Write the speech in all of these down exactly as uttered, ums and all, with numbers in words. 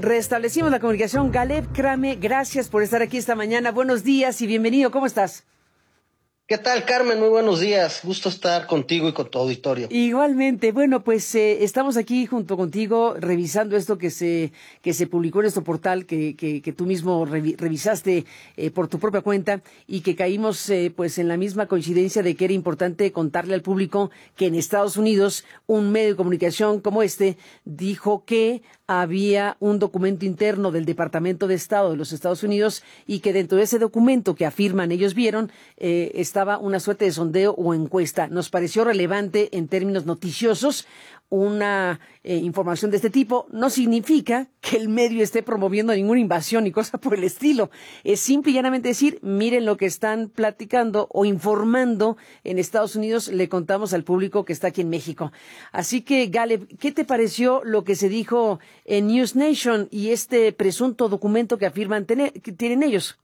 Restablecimos la comunicación. Galeb Krame, gracias por estar aquí esta mañana. Buenos días y bienvenido. ¿Cómo estás? ¿Qué tal, Carmen? Muy buenos días. Gusto estar contigo y con tu auditorio. Igualmente. Bueno, pues eh, estamos aquí junto contigo revisando esto que se que se publicó en nuestro portal, que que, que tú mismo revi revisaste eh, por tu propia cuenta y que caímos eh, pues en la misma coincidencia de que era importante contarle al público que en Estados Unidos un medio de comunicación como este dijo que había un documento interno del Departamento de Estado de los Estados Unidos y que dentro de ese documento que afirman ellos vieron eh, estaba una suerte de sondeo o encuesta. Nos pareció relevante en términos noticiosos una eh, información de este tipo. No significa que el medio esté promoviendo ninguna invasión ni cosa por el estilo. Es simple y llanamente decir, miren lo que están platicando o informando en Estados Unidos, le contamos al público que está aquí en México. Así que, Galeb, ¿qué te pareció lo que se dijo en News Nation y este presunto documento que afirman tener, que tienen ellos?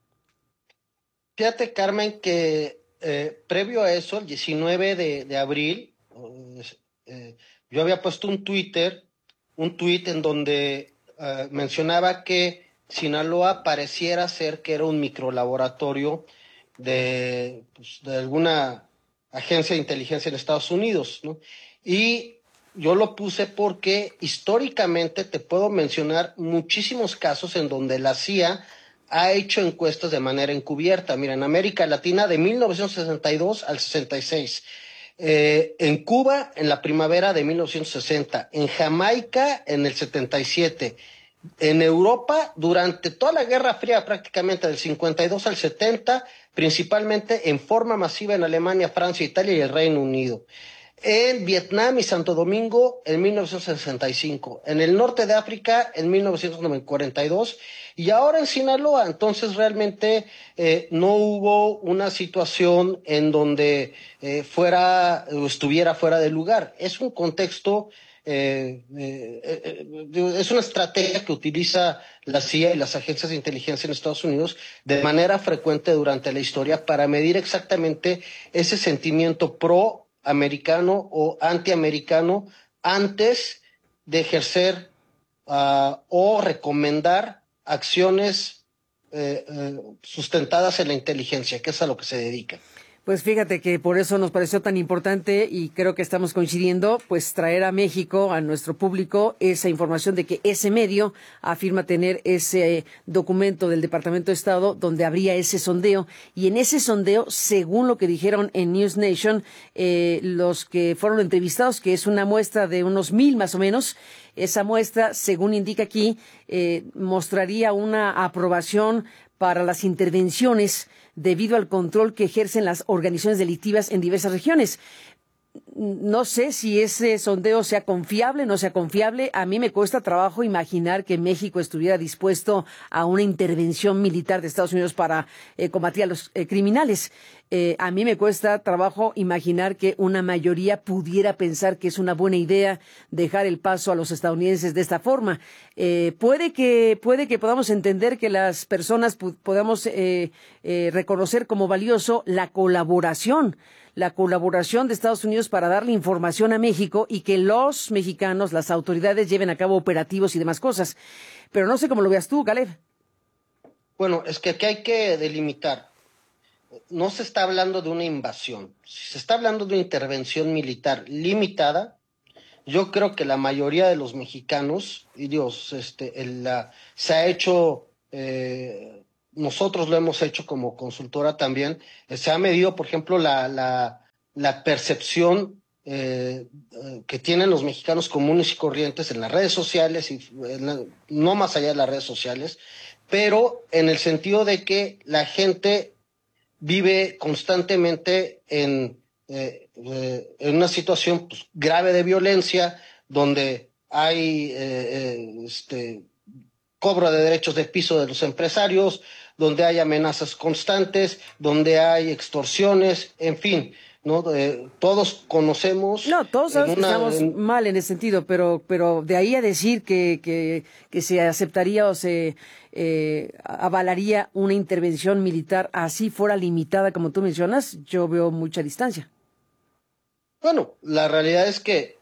Fíjate, Carmen, que eh, previo a eso, el diecinueve de, de abril, eh, yo había puesto un Twitter, un tweet en donde eh, mencionaba que Sinaloa pareciera ser que era un microlaboratorio de, pues, de alguna agencia de inteligencia en Estados Unidos, ¿no? Y yo lo puse porque históricamente te puedo mencionar muchísimos casos en donde la C I A ha hecho encuestas de manera encubierta. Mira, en América Latina de mil novecientos sesenta y dos al sesenta y seis, eh, en Cuba en la primavera de mil novecientos sesenta, en Jamaica en el setenta y siete, en Europa durante toda la Guerra Fría prácticamente del cincuenta y dos al setenta, principalmente en forma masiva en Alemania, Francia, Italia y el Reino Unido. En Vietnam y Santo Domingo en mil novecientos sesenta y cinco, en el norte de África en mil novecientos cuarenta y dos y ahora en Sinaloa. Entonces realmente eh, no hubo una situación en donde eh, fuera o estuviera fuera de lugar. Es un contexto, eh, eh, eh, es una estrategia que utiliza la C I A y las agencias de inteligencia en Estados Unidos de manera frecuente durante la historia para medir exactamente ese sentimiento pro americano o antiamericano antes de ejercer uh, o recomendar acciones eh, eh, sustentadas en la inteligencia, que es a lo que se dedica. Pues fíjate que por eso nos pareció tan importante y creo que estamos coincidiendo, pues traer a México, a nuestro público, esa información de que ese medio afirma tener ese documento del Departamento de Estado donde habría ese sondeo. Y en ese sondeo, según lo que dijeron en News Nation, eh, los que fueron entrevistados, que es una muestra de unos mil más o menos, esa muestra, según indica aquí, eh, mostraría una aprobación para las intervenciones debido al control que ejercen las organizaciones delictivas en diversas regiones. No sé si ese sondeo sea confiable, no sea confiable. A mí me cuesta trabajo imaginar que México estuviera dispuesto a una intervención militar de Estados Unidos para eh, combatir a los eh, criminales. Eh, a mí me cuesta trabajo imaginar que una mayoría pudiera pensar que es una buena idea dejar el paso a los estadounidenses de esta forma. Eh, puede que puede que podamos entender que las personas podamos eh, eh, reconocer como valioso la colaboración. la colaboración de Estados Unidos para darle información a México y que los mexicanos, las autoridades, lleven a cabo operativos y demás cosas. Pero no sé cómo lo veas tú, Galeb. Bueno, es que aquí hay que delimitar. No se está hablando de una invasión. Si se está hablando de una intervención militar limitada, yo creo que la mayoría de los mexicanos, y Dios, este, el, la, se ha hecho... Eh, nosotros lo hemos hecho como consultora también, eh, se ha medido, por ejemplo, la, la, la percepción eh, que tienen los mexicanos comunes y corrientes en las redes sociales, y la, no más allá de las redes sociales, pero en el sentido de que la gente vive constantemente en, eh, eh, en una situación pues, grave de violencia, donde hay eh, eh, este, cobro de derechos de piso de los empresarios, donde hay amenazas constantes, donde hay extorsiones, en fin, ¿no? Eh, todos conocemos No, todos en sabemos que una... estamos En, mal en ese sentido, pero pero de ahí a decir que que, que se aceptaría o se eh, avalaría una intervención militar así fuera limitada como tú mencionas, yo veo mucha distancia. bueno, la realidad es que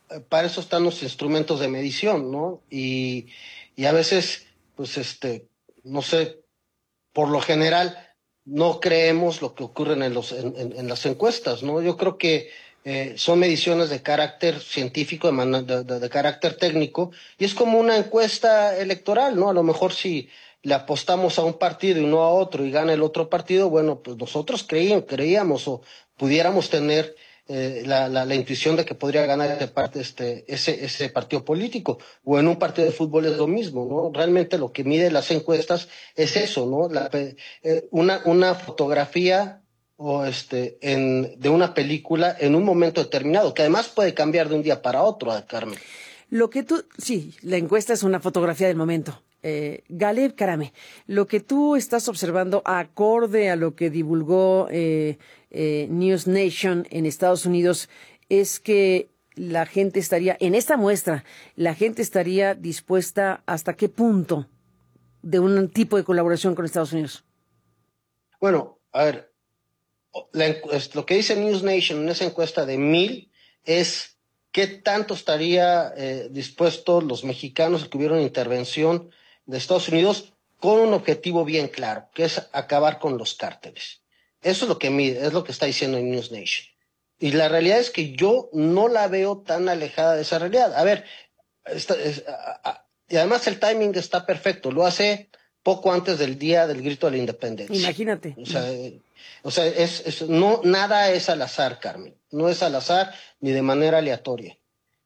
para eso están los instrumentos de medición, ¿no? Y, y a veces, pues, este, no sé, por lo general no creemos lo que ocurre en, los, en, en, en las encuestas, ¿no? Yo creo que eh, son mediciones de carácter científico, de, de, de, de carácter técnico, y es como una encuesta electoral, ¿no? A lo mejor si le apostamos a un partido y no a otro y gana el otro partido, bueno, pues nosotros creíamos, creíamos o pudiéramos tener eh, la, la, la intuición de que podría ganar ese, parte, este, ese, ese partido político, o en un partido de fútbol es lo mismo, ¿no? Realmente lo que mide las encuestas es eso, ¿no? La, eh, una, una fotografía o este, en, de una película en un momento determinado, que además puede cambiar de un día para otro, Carmen. Lo que tú, sí, la encuesta es una fotografía del momento. Eh, Galeb Karame, lo que tú estás observando acorde a lo que divulgó eh, eh, News Nation en Estados Unidos es que la gente estaría, en esta muestra, la gente estaría dispuesta hasta qué punto de un tipo de colaboración con Estados Unidos. Bueno, a ver, la, lo que dice News Nation en esa encuesta de mil es qué tanto estaría eh, dispuestos los mexicanos que hubieron intervención de Estados Unidos con un objetivo bien claro, que es acabar con los cárteles. Eso es lo que mide, es lo que está diciendo en News Nation. Y la realidad es que yo no la veo tan alejada de esa realidad. A ver, esta, es, a, a, y además el timing está perfecto, lo hace poco antes del día del grito de la independencia. Imagínate. O sea, o sea es, es, no, nada es al azar, Carmen. No es al azar ni de manera aleatoria.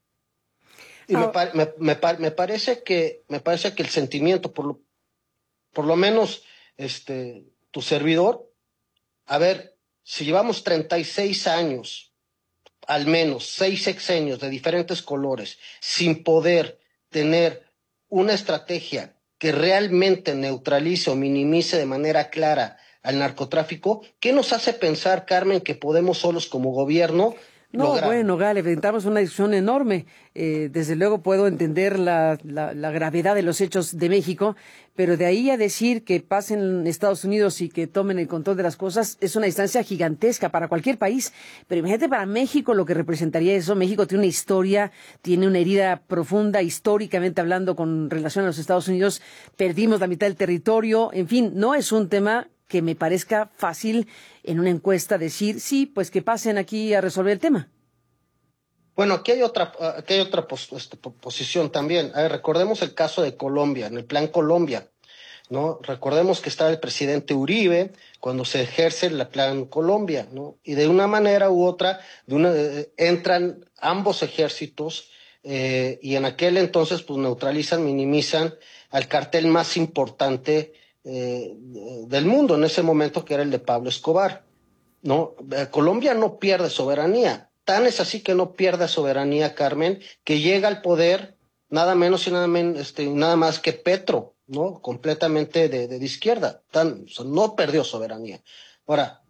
Y oh. me, me, me, me, parece que, me parece que el sentimiento, por lo, por lo menos este, tu servidor, a ver, si llevamos treinta y seis años, al menos seis sexenios de diferentes colores, sin poder tener una estrategia que realmente neutralice o minimice de manera clara al narcotráfico, ¿qué nos hace pensar, Carmen, que podemos solos como gobierno No, lograr? bueno, Gale, enfrentamos una discusión enorme. Eh, desde luego puedo entender la, la, la gravedad de los hechos de México, pero de ahí a decir que pasen en Estados Unidos y que tomen el control de las cosas es una distancia gigantesca para cualquier país. Pero imagínate para México lo que representaría eso. México tiene una historia, tiene una herida profunda, históricamente hablando, con relación a los Estados Unidos. Perdimos la mitad del territorio. En fin, no es un tema que me parezca fácil en una encuesta decir, sí, pues que pasen aquí a resolver el tema. Bueno, aquí hay otra, aquí hay otra pos, este, posición también. A ver, recordemos el caso de Colombia, en el Plan Colombia, ¿no? Recordemos que estaba el presidente Uribe cuando se ejerce el Plan Colombia, ¿no? Y de una manera u otra, de una, eh, entran ambos ejércitos eh, y en aquel entonces, pues neutralizan, minimizan al cartel más importante Eh, del mundo en ese momento, que era el de Pablo Escobar, ¿no? Eh, Colombia no pierde soberanía, tan es así que no pierde soberanía, Carmen, que llega al poder nada menos y nada, men este, nada más que Petro, ¿no? Completamente de, de, de izquierda, tan, o sea, no perdió soberanía. Ahora,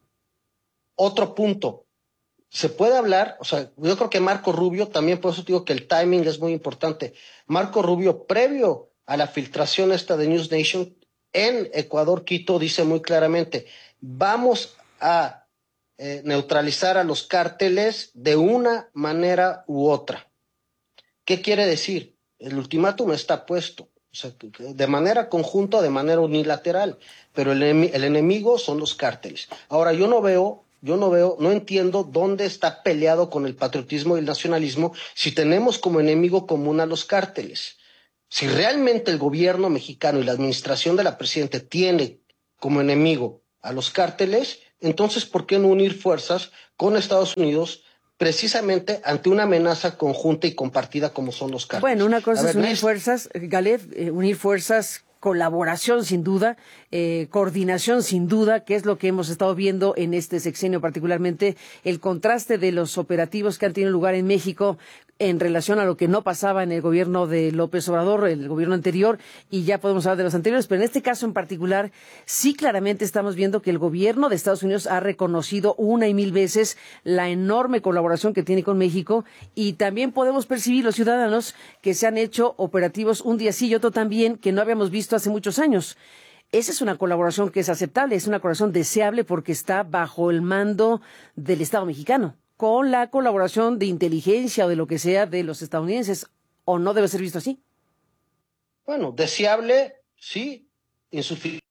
otro punto, se puede hablar, o sea, yo creo que Marco Rubio, también por eso digo que el timing es muy importante. Marco Rubio, previo a la filtración esta de News Nation, en Ecuador, Quito, dice muy claramente, vamos a eh, neutralizar a los cárteles de una manera u otra. ¿Qué quiere decir? El ultimátum está puesto, o sea, de manera conjunta o de manera unilateral, pero el, el enemigo son los cárteles. Ahora, yo no veo, yo no veo, no entiendo dónde está peleado con el patriotismo y el nacionalismo si tenemos como enemigo común a los cárteles. Si realmente el gobierno mexicano y la administración de la presidenta tiene como enemigo a los cárteles, entonces, ¿por qué no unir fuerzas con Estados Unidos precisamente ante una amenaza conjunta y compartida como son los cárteles? Bueno, una cosa a es ver, unir fuerzas, Galeb, eh, unir fuerzas, colaboración sin duda, eh, coordinación sin duda, que es lo que hemos estado viendo en este sexenio particularmente, el contraste de los operativos que han tenido lugar en México en relación a lo que no pasaba en el gobierno de López Obrador, el gobierno anterior, y ya podemos hablar de los anteriores, pero en este caso en particular, sí claramente estamos viendo que el gobierno de Estados Unidos ha reconocido una y mil veces la enorme colaboración que tiene con México, y también podemos percibir los ciudadanos que se han hecho operativos un día sí y otro también, que no habíamos visto hace muchos años. Esa es una colaboración que es aceptable, es una colaboración deseable porque está bajo el mando del Estado mexicano. con la colaboración de inteligencia o de lo que sea de los estadounidenses, ¿o no debe ser visto así? Bueno, deseable, sí, insuficiente.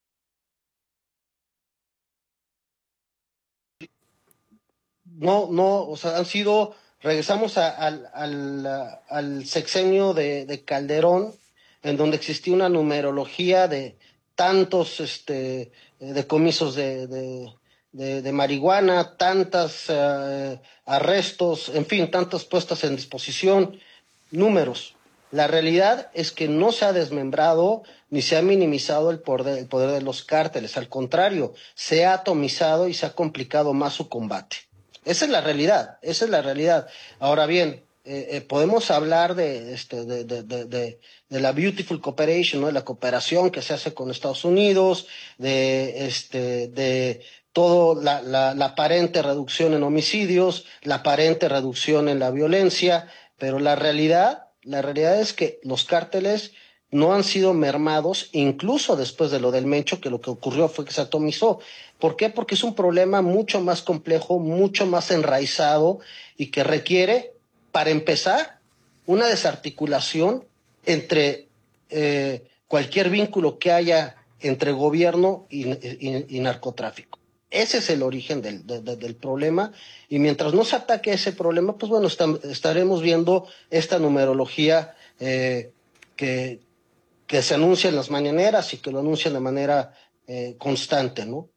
No, no, o sea, han sido, regresamos a, al, al, al sexenio de, de Calderón, en donde existía una numerología de tantos este, decomisos de, de, de, de marihuana, tantos uh, arrestos, en fin, tantas puestas en disposición, números. La realidad es que no se ha desmembrado ni se ha minimizado el poder, el poder de los cárteles, al contrario, se ha atomizado y se ha complicado más su combate. Esa es la realidad, esa es la realidad. Ahora bien, eh, eh, podemos hablar de, este, de, de, de, de, de la beautiful cooperation, ¿no? De la cooperación que se hace con Estados Unidos, de, este, de toda la, la, la aparente reducción en homicidios, la aparente reducción en la violencia, pero la realidad, la realidad es que los cárteles no han sido mermados, incluso después de lo del Mencho, que lo que ocurrió fue que se atomizó. ¿Por qué? Porque es un problema mucho más complejo, mucho más enraizado y que requiere, para empezar, una desarticulación entre eh, cualquier vínculo que haya entre gobierno y, y, y narcotráfico. Ese es el origen del, de, de, del problema y mientras no se ataque ese problema, pues bueno, está, estaremos viendo esta numerología eh, que, que se anuncia en las mañaneras y que lo anuncian de manera eh, constante, ¿no?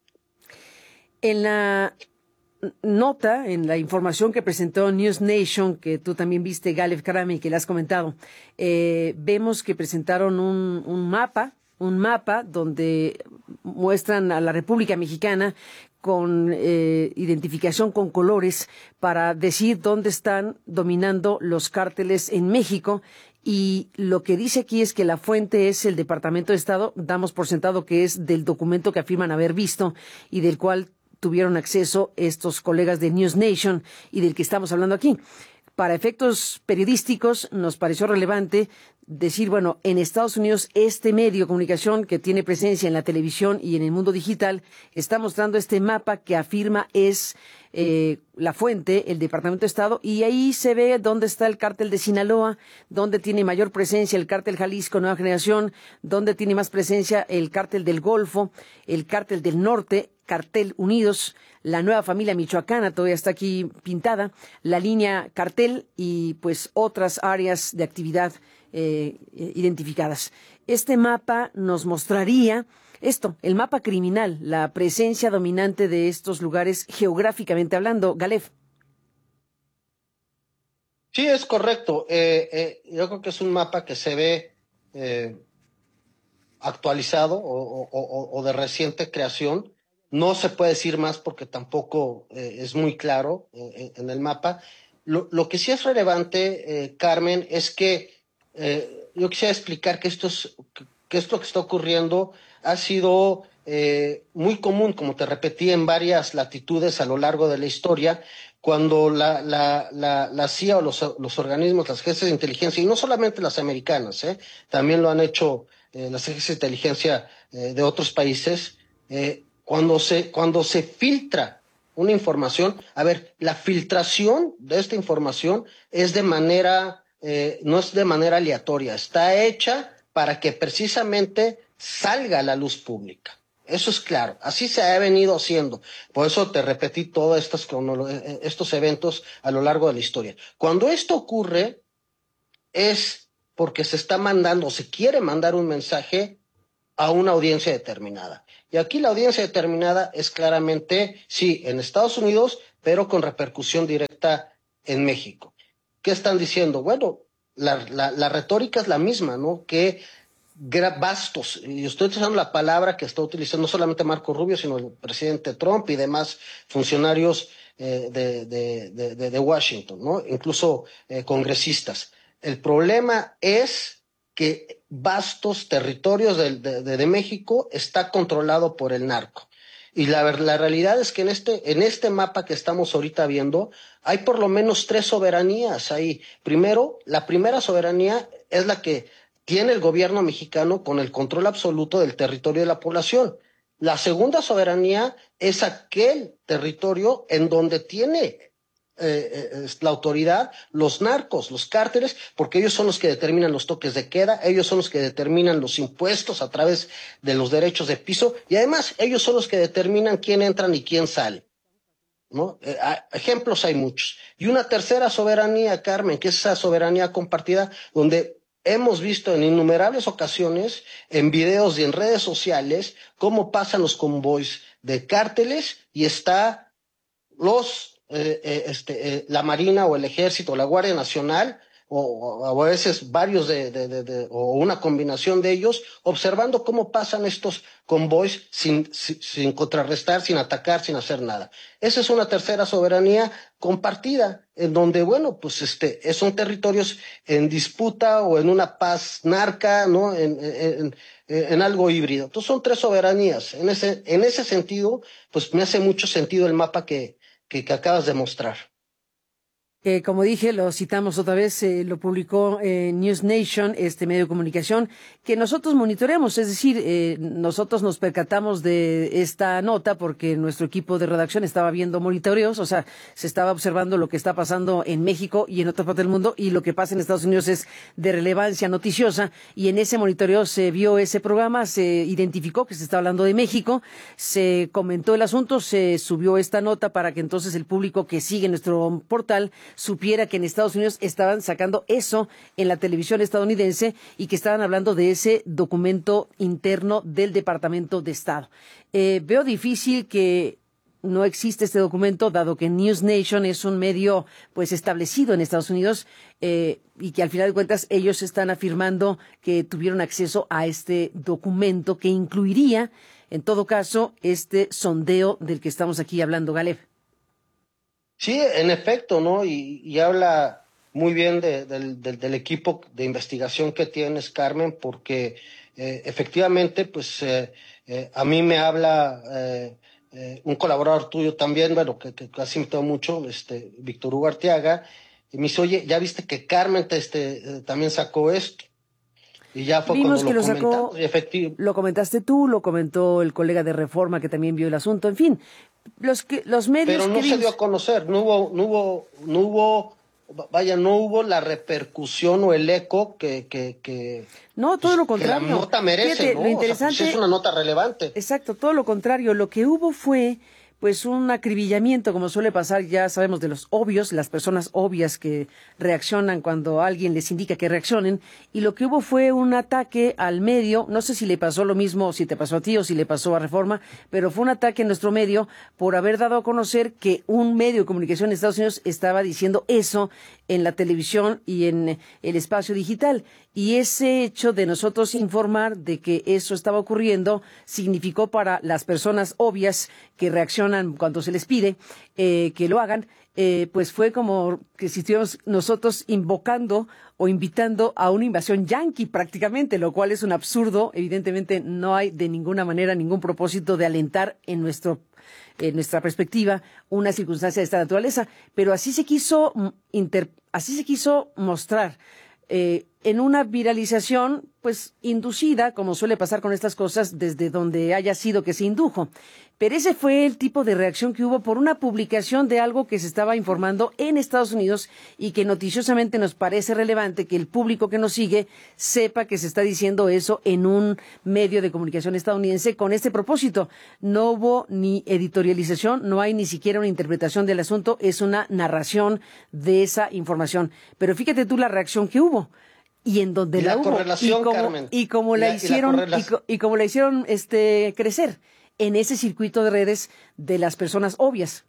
En la nota, en la información que presentó News Nation, que tú también viste, Galef Karami, que le has comentado, eh, vemos que presentaron un, un mapa, un mapa donde muestran a la República Mexicana con eh, identificación con colores para decir dónde están dominando los cárteles en México. Y lo que dice aquí es que la fuente es el Departamento de Estado. Damos por sentado que es del documento que afirman haber visto y del cual tuvieron acceso estos colegas de News Nation y del que estamos hablando aquí. Para efectos periodísticos nos pareció relevante decir, bueno, en Estados Unidos este medio de comunicación que tiene presencia en la televisión y en el mundo digital está mostrando este mapa que afirma es eh, la fuente, el Departamento de Estado, y ahí se ve dónde está el cártel de Sinaloa, dónde tiene mayor presencia el cártel Jalisco Nueva Generación, dónde tiene más presencia el cártel del Golfo, el cártel del Norte, Cartel Unidos, la Nueva Familia Michoacana todavía está aquí pintada, la línea Cartel y pues otras áreas de actividad eh, identificadas. Este mapa nos mostraría esto, el mapa criminal, la presencia dominante de estos lugares geográficamente hablando. Galef. Sí, es correcto. Eh, eh, yo creo que es un mapa que se ve eh, actualizado o, o, o de reciente creación. No se puede decir más porque tampoco eh, es muy claro eh, en el mapa. Lo, lo que sí es relevante, eh, Carmen, es que eh, yo quisiera explicar que esto es, que esto que está ocurriendo ha sido eh, muy común, como te repetí, en varias latitudes a lo largo de la historia, cuando la, la, la, la C I A o los, los organismos, las agencias de inteligencia, y no solamente las americanas, ¿eh? También lo han hecho eh, las agencias de inteligencia eh, de otros países, eh, cuando se, cuando se filtra una información, a ver, la filtración de esta información es de manera, eh, no es de manera aleatoria, está hecha para que precisamente salga a la luz pública. Eso es claro, así se ha venido haciendo. Por eso te repetí todos estos, estos eventos a lo largo de la historia. Cuando esto ocurre, es porque se está mandando, se quiere mandar un mensaje a una audiencia determinada. Y aquí la audiencia determinada es claramente, sí, en Estados Unidos, pero con repercusión directa en México. ¿Qué están diciendo? Bueno, la, la, la retórica es la misma, ¿no? Que vastos, y estoy utilizando la palabra que está utilizando no solamente Marco Rubio, sino el presidente Trump y demás funcionarios eh, de, de, de, de Washington, ¿no? Incluso eh, congresistas. El problema es que vastos territorios de, de, de México está controlado por el narco. Y la, la realidad es que en este, en este mapa que estamos ahorita viendo, hay por lo menos tres soberanías ahí. Primero, la primera soberanía es la que tiene el gobierno mexicano con el control absoluto del territorio de la población. La segunda soberanía es aquel territorio en donde tiene eh, la autoridad, los narcos, los cárteles, porque ellos son los que determinan los toques de queda, ellos son los que determinan los impuestos a través de los derechos de piso, y además ellos son los que determinan quién entra y quién sale, ¿no? Eh, ejemplos hay muchos. Y una tercera soberanía, Carmen, que es esa soberanía compartida, donde hemos visto en innumerables ocasiones, en videos y en redes sociales, cómo pasan los convoys de cárteles y está los, eh, eh, este, eh, la Marina o el Ejército o la Guardia Nacional, o, o a veces varios de, de, de, de, o una combinación de ellos, observando cómo pasan estos convoys sin, sin, sin contrarrestar, sin atacar, sin hacer nada. Esa es una tercera soberanía compartida, en donde, bueno, pues este, son territorios en disputa o en una paz narca, ¿no? En, en, en, en algo híbrido. Entonces son tres soberanías. En ese, en ese sentido, pues me hace mucho sentido el mapa que, que, que acabas de mostrar. Eh, como dije, lo citamos otra vez, eh, lo publicó eh, News Nation, este medio de comunicación, que nosotros monitoreamos, es decir, eh, nosotros nos percatamos de esta nota porque nuestro equipo de redacción estaba viendo monitoreos, o sea, se estaba observando lo que está pasando en México y en otra parte del mundo, y lo que pasa en Estados Unidos es de relevancia noticiosa, y en ese monitoreo se vio ese programa, se identificó que se está hablando de México, se comentó el asunto, se subió esta nota para que entonces el público que sigue nuestro portal supiera que en Estados Unidos estaban sacando eso en la televisión estadounidense y que estaban hablando de ese documento interno del Departamento de Estado. Eh, veo difícil que no existe este documento, dado que News Nation es un medio pues establecido en Estados Unidos eh, y que al final de cuentas ellos están afirmando que tuvieron acceso a este documento que incluiría, en todo caso, este sondeo del que estamos aquí hablando, Galeb. Sí, en efecto, ¿no? Y, y habla muy bien de, de, de, del equipo de investigación que tienes, Carmen, porque eh, efectivamente, pues eh, eh, a mí me habla eh, eh, un colaborador tuyo también, bueno, que, que casi me tengo mucho, este, Víctor Hugo Arteaga, y me dice, oye, ya viste que Carmen te, este, eh, también sacó esto. Y ya fue Vimos cuando que lo lo comentamos, sacó, y efectivo. lo comentaste tú, lo comentó el colega de Reforma que también vio el asunto, en fin, los que los medios Pero no que se vimos. dio a conocer, no hubo, no hubo, no hubo, vaya, no hubo la repercusión o el eco que, que, que, No, todo pues, lo que la contrario. nota merece, Fíjate, lo ¿no? O sea, pues es interesante, una nota relevante. exacto, todo lo contrario. Lo que hubo fue, pues, un acribillamiento, como suele pasar, ya sabemos, de los obvios, las personas obvias que reaccionan cuando alguien les indica que reaccionen. Y lo que hubo fue un ataque al medio. No sé si le pasó lo mismo, si te pasó a ti o si le pasó a Reforma, pero fue un ataque en nuestro medio por haber dado a conocer que un medio de comunicación en Estados Unidos estaba diciendo eso en la televisión y en el espacio digital. Y ese hecho de nosotros informar de que eso estaba ocurriendo significó para las personas obvias que reaccionan cuando se les pide eh, que lo hagan, eh, pues fue como que si estuviéramos nosotros invocando o invitando a una invasión yanqui prácticamente, lo cual es un absurdo. Evidentemente no hay de ninguna manera ningún propósito de alentar en nuestro en nuestra perspectiva, una circunstancia de esta naturaleza, pero así se quiso inter, así se quiso mostrar eh, en una viralización, pues inducida, como suele pasar con estas cosas, desde donde haya sido que se indujo. Pero ese fue el tipo de reacción que hubo por una publicación de algo que se estaba informando en Estados Unidos y que noticiosamente nos parece relevante que el público que nos sigue sepa que se está diciendo eso en un medio de comunicación estadounidense con este propósito. No hubo ni editorialización, no hay ni siquiera una interpretación del asunto, es una narración de esa información. Pero fíjate tú la reacción que hubo. Y en donde y la, la hubo correlación, y como, Carmen. y como y la, la hicieron y, la y, co, y como la hicieron este crecer en ese circuito de redes de las personas obvias.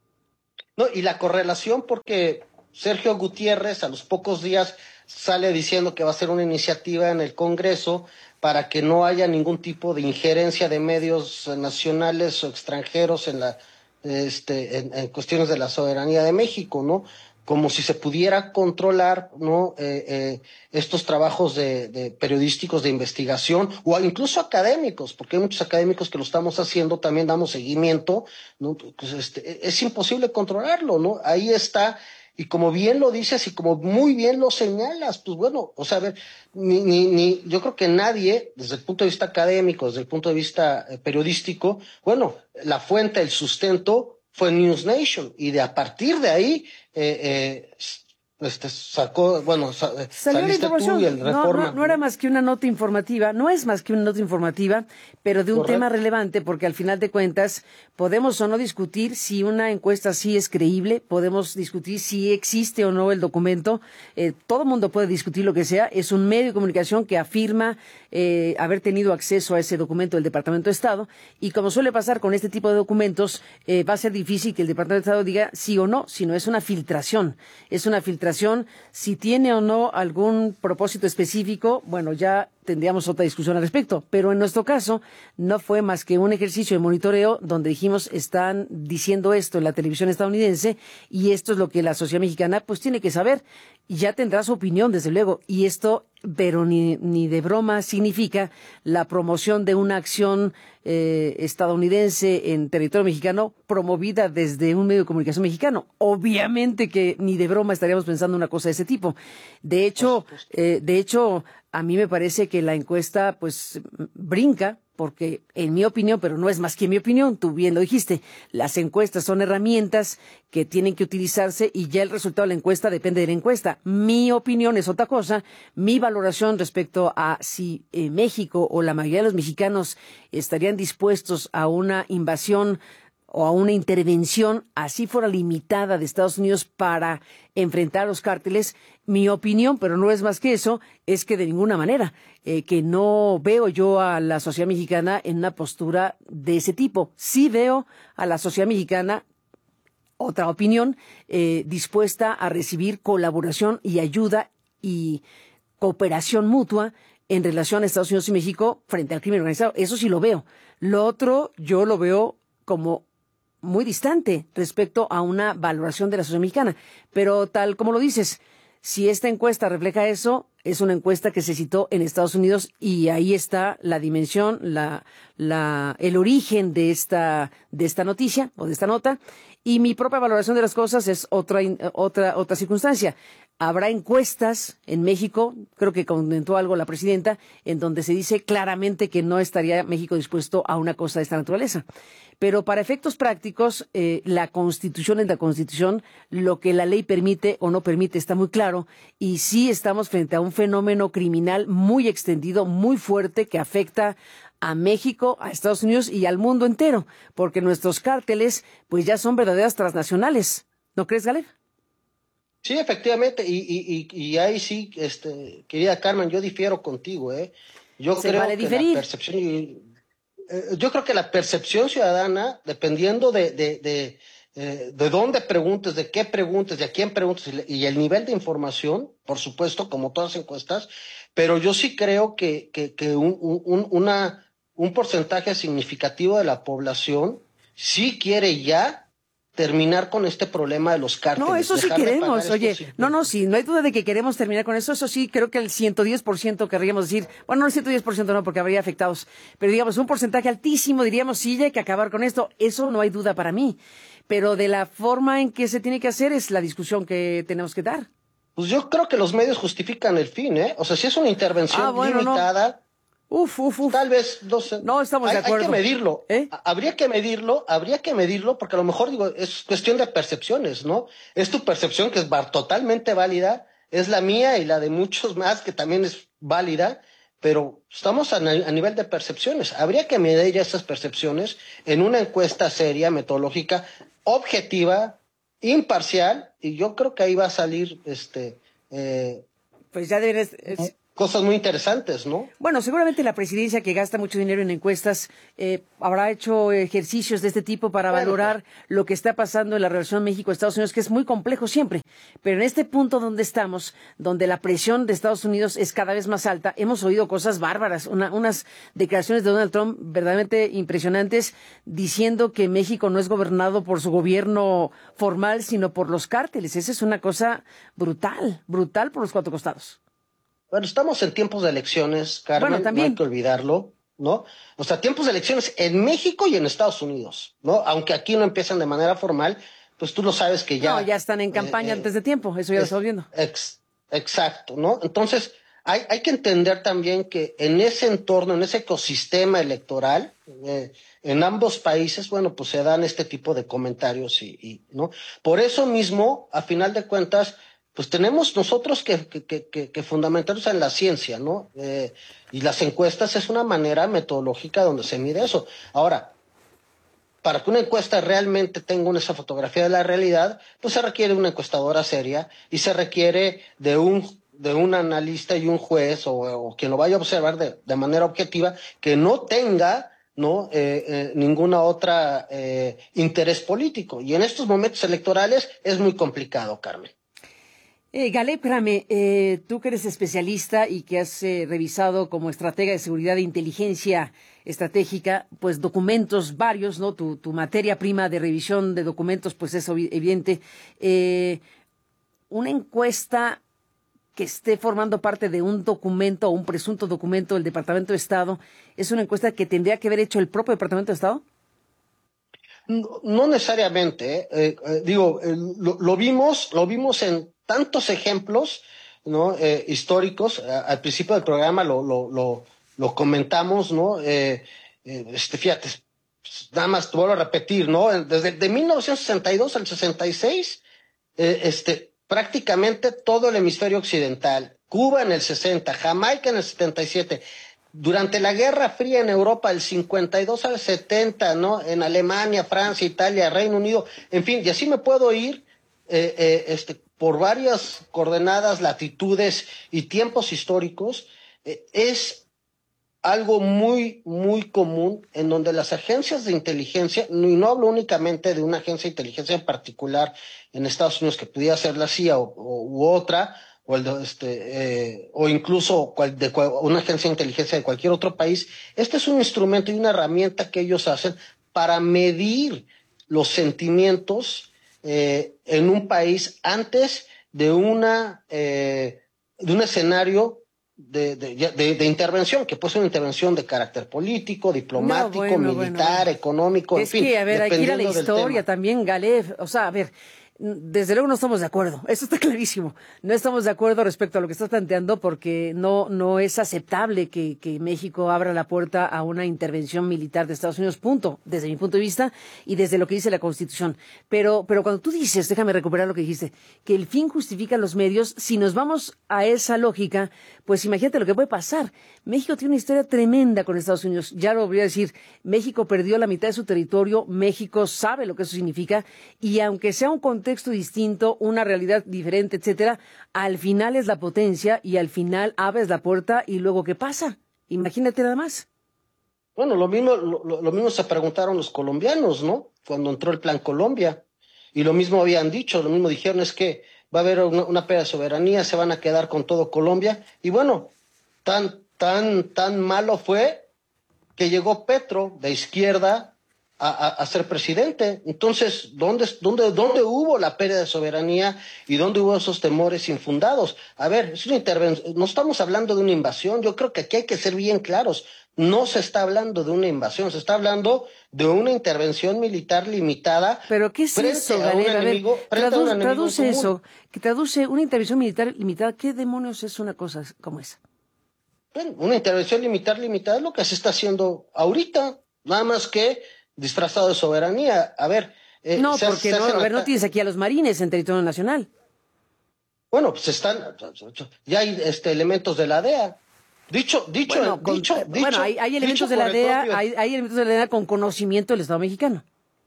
No, y la correlación porque Sergio Gutiérrez a los pocos días sale diciendo que va a hacer una iniciativa en el Congreso para que no haya ningún tipo de injerencia de medios nacionales o extranjeros en la este en, en cuestiones de la soberanía de México, ¿no? Como si se pudiera controlar, ¿no? Eh, eh, estos trabajos de, de periodísticos de investigación o incluso académicos, porque hay muchos académicos que lo estamos haciendo, también damos seguimiento, ¿no? Pues este, es imposible controlarlo, ¿no? Ahí está, y como bien lo dices y como muy bien lo señalas, pues bueno, o sea, a ver, ni, ni, ni, yo creo que nadie, desde el punto de vista académico, desde el punto de vista eh, periodístico, bueno, la fuente, el sustento, fue News Nation, y de a partir de ahí eh, eh, este, sacó, bueno, sa, salió la información. Tú y el Reforma. No, no, no era más que una nota informativa, no es más que una nota informativa, pero de un Correcto. tema relevante, porque al final de cuentas podemos o no discutir si una encuesta sí es creíble, podemos discutir si existe o no el documento, eh, todo el mundo puede discutir lo que sea, es un medio de comunicación que afirma eh, haber tenido acceso a ese documento del Departamento de Estado, y como suele pasar con este tipo de documentos, eh, va a ser difícil que el Departamento de Estado diga sí o no, sino es una filtración, es una filtración. Si tiene o no algún propósito específico, bueno, ya tendríamos otra discusión al respecto, pero en nuestro caso no fue más que un ejercicio de monitoreo donde dijimos, están diciendo esto en la televisión estadounidense y esto es lo que la sociedad mexicana pues tiene que saber, y ya tendrá su opinión desde luego, y esto, pero ni, ni de broma significa la promoción de una acción eh, estadounidense en territorio mexicano promovida desde un medio de comunicación mexicano. Obviamente que ni de broma estaríamos pensando una cosa de ese tipo. De hecho, eh, de hecho, a mí me parece que la encuesta pues brinca, porque en mi opinión, pero no es más que mi opinión, tú bien lo dijiste, las encuestas son herramientas que tienen que utilizarse y ya el resultado de la encuesta depende de la encuesta. Mi opinión es otra cosa, mi valoración respecto a si eh, México o la mayoría de los mexicanos estarían dispuestos a una invasión o a una intervención, así fuera limitada, de Estados Unidos para enfrentar a los cárteles. Mi opinión, pero no es más que eso, es que de ninguna manera, eh, que no veo yo a la sociedad mexicana en una postura de ese tipo. Sí veo a la sociedad mexicana, otra opinión, eh, dispuesta a recibir colaboración y ayuda y cooperación mutua en relación a Estados Unidos y México frente al crimen organizado. Eso sí lo veo. Lo otro, yo lo veo como muy distante respecto a una valoración de la sociedad mexicana. Pero tal como lo dices, si esta encuesta refleja eso, es una encuesta que se citó en Estados Unidos y ahí está la dimensión, la, la, el origen de esta, de esta noticia o de esta nota. Y mi propia valoración de las cosas es otra, otra, otra circunstancia. Habrá encuestas en México, creo que comentó algo la presidenta, en donde se dice claramente que no estaría México dispuesto a una cosa de esta naturaleza. Pero para efectos prácticos, eh, la Constitución es la Constitución, lo que la ley permite o no permite está muy claro, y sí estamos frente a un fenómeno criminal muy extendido, muy fuerte, que afecta a México, a Estados Unidos y al mundo entero, porque nuestros cárteles pues ya son verdaderas transnacionales. ¿No crees, Gale? Sí, efectivamente, y, y, y, y ahí sí, este, querida Carmen, yo difiero contigo, ¿eh? Yo Se creo vale que diferir. la percepción, eh, yo creo que la percepción ciudadana, dependiendo de, de, de, eh, de dónde preguntes, de qué preguntes, de a quién preguntes y, y el nivel de información, por supuesto, como todas las encuestas, pero yo sí creo que, que, que un, un, una, un porcentaje significativo de la población sí quiere ya terminar con este problema de los cárteles. No, eso sí dejar de queremos. pagar Oye, estos no, no, impuestos. sí, no hay duda de que queremos terminar con eso. Eso sí, creo que el ciento diez por ciento querríamos decir, bueno, no el ciento diez por ciento no, porque habría afectados, pero digamos, un porcentaje altísimo, diríamos, sí, hay que acabar con esto. Eso no hay duda para mí. Pero de la forma en que se tiene que hacer es la discusión que tenemos que dar. Pues yo creo que los medios justifican el fin, ¿eh? O sea, si es una intervención Ah, bueno, limitada, no. Uf, uf, uf. tal vez, no sé. No estamos hay, de acuerdo. Hay que medirlo. ¿Eh? Habría que medirlo, habría que medirlo, porque a lo mejor, digo, es cuestión de percepciones, ¿no? Es tu percepción que es totalmente válida, es la mía y la de muchos más, que también es válida, pero estamos a, a nivel de percepciones. Habría que medir esas percepciones en una encuesta seria, metodológica, objetiva, imparcial, y yo creo que ahí va a salir, este, eh, Pues ya deberías... Es... cosas muy interesantes, ¿no? Bueno, seguramente la presidencia, que gasta mucho dinero en encuestas, eh, habrá hecho ejercicios de este tipo para Bueno, valorar lo que está pasando en la relación México-Estados Unidos, que es muy complejo siempre. Pero en este punto donde estamos, donde la presión de Estados Unidos es cada vez más alta, hemos oído cosas bárbaras, una, unas declaraciones de Donald Trump verdaderamente impresionantes, diciendo que México no es gobernado por su gobierno formal, sino por los cárteles. Esa es una cosa brutal, brutal por los cuatro costados. Bueno, estamos en tiempos de elecciones, Carmen, Bueno, también. no hay que olvidarlo, ¿no? O sea, tiempos de elecciones en México y en Estados Unidos, ¿no? Aunque aquí no empiezan de manera formal, pues tú lo sabes que ya... No, ya están en campaña eh, antes de tiempo, eso ya eh, lo estamos viendo. Ex, exacto, ¿no? Entonces, hay, hay que entender también que en ese entorno, en ese ecosistema electoral, eh, en ambos países, bueno, pues se dan este tipo de comentarios y, y ¿no? Por eso mismo, a final de cuentas, pues tenemos nosotros que, que, que, que fundamentarnos en la ciencia, ¿no? Eh, y las encuestas es una manera metodológica donde se mide eso. Ahora, para que una encuesta realmente tenga esa fotografía de la realidad, pues se requiere una encuestadora seria y se requiere de un, de un analista y un juez o, o quien lo vaya a observar de, de manera objetiva que no tenga no eh, eh, ninguna otra eh, interés político. Y en estos momentos electorales es muy complicado, Carmen. Eh, Gale, espérame, eh, tú que eres especialista y que has eh, revisado como estratega de seguridad de inteligencia estratégica, pues documentos varios, ¿no? Tu, tu materia prima de revisión de documentos, pues es evidente. Eh, una encuesta que esté formando parte de un documento o un presunto documento del Departamento de Estado, ¿es una encuesta que tendría que haber hecho el propio Departamento de Estado? No, no necesariamente, eh, eh, digo, eh, lo, lo vimos, lo vimos en tantos ejemplos, ¿no? Eh, históricos. A, al principio del programa lo, lo, lo, lo comentamos, ¿no? Eh, eh, este, fíjate, nada más te vuelvo a repetir, ¿no? Desde de mil novecientos sesenta y dos al sesenta y seis, eh, este, prácticamente todo el hemisferio occidental, Cuba en el sesenta, Jamaica en el setenta y siete, durante la Guerra Fría en Europa, el cincuenta y dos al setenta, ¿no? En Alemania, Francia, Italia, Reino Unido, en fin, y así me puedo ir eh, eh, este, por varias coordenadas, latitudes y tiempos históricos. Eh, es algo muy, muy común en donde las agencias de inteligencia, y no hablo únicamente de una agencia de inteligencia en particular en Estados Unidos que pudiera ser la C I A o, o u otra, o, el de, este, eh, o incluso cual, de cual, una agencia de inteligencia de cualquier otro país. Este es un instrumento y una herramienta que ellos hacen para medir los sentimientos eh, en un país antes de una eh, de un escenario de, de, de, de intervención, que puede ser una intervención de carácter político, No, diplomático, bueno, bueno, bueno. militar, económico, en Es fin, que, a ver, hay que ir a la dependiendo del historia tema. también, Galef. O sea, a ver, desde luego no estamos de acuerdo. Eso está clarísimo. No estamos de acuerdo respecto a lo que estás planteando porque no, no es aceptable que, que México abra la puerta a una intervención militar de Estados Unidos, punto, desde mi punto de vista y desde lo que dice la Constitución. Pero, pero cuando tú dices, déjame recuperar lo que dijiste, que el fin justifica los medios, si nos vamos a esa lógica, pues imagínate lo que puede pasar. México tiene una historia tremenda con Estados Unidos. Ya lo voy a decir, México perdió la mitad de su territorio, México sabe lo que eso significa, y aunque sea un contexto distinto, una realidad diferente, etcétera, al final es la potencia y al final abres la puerta y luego ¿qué pasa? Imagínate nada más. Bueno, lo mismo, lo, lo mismo se preguntaron los colombianos, ¿no? Cuando entró el Plan Colombia. Y lo mismo habían dicho, lo mismo dijeron, es que va a haber una, una pérdida de soberanía, se van a quedar con todo Colombia. Y bueno, tan, tan, tan malo fue que llegó Petro de izquierda a, a, a ser presidente. Entonces, ¿dónde, dónde, ¿dónde hubo la pérdida de soberanía y dónde hubo esos temores infundados? A ver, es una intervención, no estamos hablando de una invasión, yo creo que aquí hay que ser bien claros. No se está hablando de una invasión, se está hablando de una intervención militar limitada. ¿Pero qué es eso, Galera? A ver, tradu traduce eso, que traduce una intervención militar limitada. ¿Qué demonios es una cosa como esa? Bueno, una intervención militar limitada es lo que se está haciendo ahorita, nada más que disfrazado de soberanía. A ver. Eh, no, se, porque se no, a ver, no tienes aquí a los marines en territorio nacional. Bueno, pues están, ya hay este, elementos de la D E A. Dicho, dicho, bueno, con, dicho, bueno, dicho, hay, hay elementos de la D E A, propio... hay, hay elementos de la D E A con conocimiento del Estado mexicano.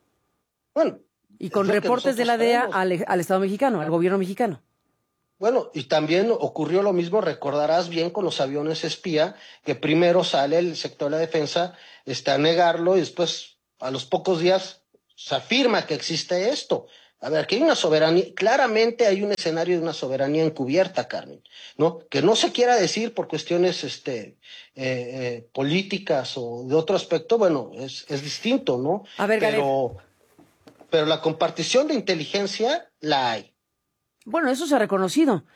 Bueno. Y con reportes de la D E A al, al Estado mexicano, al gobierno mexicano. Bueno, y también ocurrió lo mismo, recordarás bien, con los aviones espía, que primero sale el sector de la defensa este, a negarlo y después, a los pocos días, se afirma que existe esto. A ver, aquí hay una soberanía, claramente hay un escenario de una soberanía encubierta, Carmen, ¿no? Que no se quiera decir por cuestiones este, eh, eh, políticas o de otro aspecto, bueno, es, es distinto, ¿no? A ver, pero, pero la compartición de inteligencia la hay. Bueno, eso se ha reconocido.